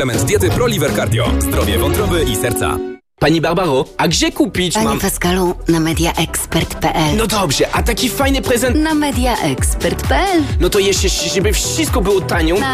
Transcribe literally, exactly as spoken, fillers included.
Suplement diety ProLiver Cardio. Zdrowie wątroby i serca. Pani Barbaro, a gdzie kupić Panie mam... Pascalu, na mediaexpert kropka p l. No dobrze, a taki fajny prezent... Na mediaexpert kropka p l. No to jeszcze, żeby wszystko było tanio...